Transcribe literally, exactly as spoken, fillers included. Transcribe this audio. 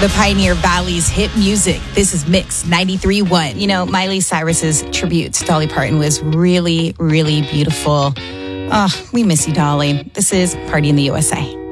the Pioneer Valley's hit music. This is Mix ninety-three point one. You know, Miley Cyrus's tribute to Dolly Parton was really, really beautiful. Oh, we miss you, Dolly. This is Party in the U S A.